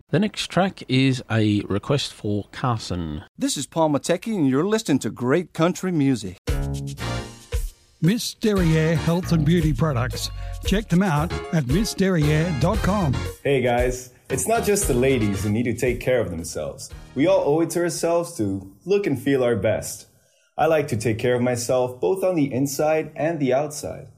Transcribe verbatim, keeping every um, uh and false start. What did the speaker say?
The next track is a request for Carson. This is Paul Matecki, and you're listening to great country music. Miss Derriere Health and Beauty Products. Check them out at miss derriere dot com. Hey guys, it's not just the ladies who need to take care of themselves. We all owe it to ourselves to look and feel our best. I like to take care of myself both on the inside and the outside.